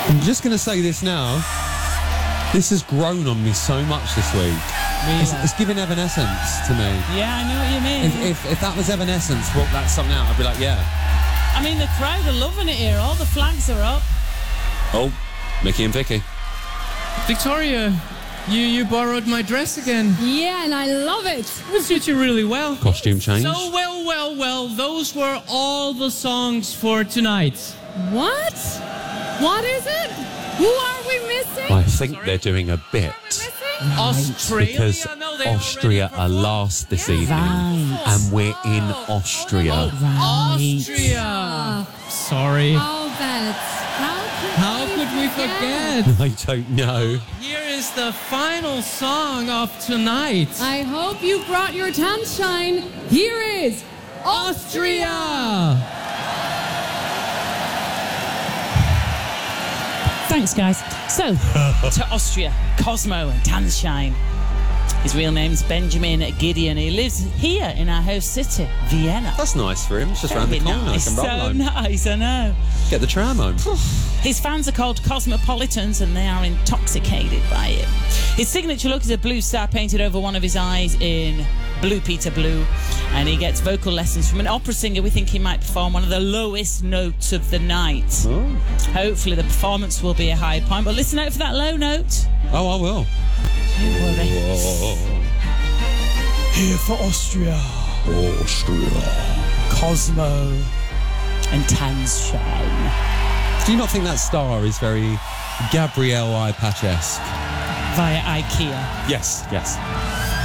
I'm just going to say this now. This has grown on me so much this week. It's giving Evanescence to me. Yeah, I know what you mean. If that was Evanescence, brought that song out, I'd be like, yeah. I mean, the crowd are loving it here. All the flags are up. Oh, Mickey and Vicky. Victoria, you borrowed my dress again. Yeah, and I love it. It suits you really well. Costume change. So, well, those were all the songs for tonight. What? What is it? Who are we missing? I think they're doing a bit. Australia? Because No, they Austria already are last this evening. Right. And we're in Austria. Austria. Sorry. Oh, that's... How could we forget? I don't know. Here is the final song of tonight. I hope you brought your Tanzschein. Here is Austria. Thanks, guys. So, to Austria, Cosmo and Tanzschein. His real name's Benjamin Gideon. He lives here in our host city, Vienna. That's nice for him. It's just round the Very corner. nice. I can roll So home. nice, I know. Get the tram home. His fans are called Cosmopolitans and they are intoxicated by him. His signature look is a blue star painted over one of his eyes in Blue Peter Blue, and he gets vocal lessons from an opera singer. We think he might perform one of the lowest notes of the night. Oh, Hopefully the performance will be a high point, but listen out for that low note. I will. Don't worry. Here for Austria, Austria. Cosmo. And Tanzschein. Do you not think that star is very Gabrielle Eye Patch-esque? Via IKEA. Yes, yes.